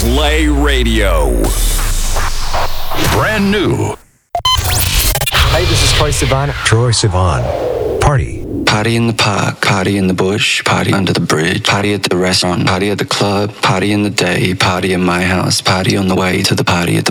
Play Radio. Brand new. Hey, this is Troye Sivan. Troye Sivan. Party. Party in the park, party in the bush, party under the bridge, party at the restaurant, party at the club, party in the day, party in my house, party on the way to the party at the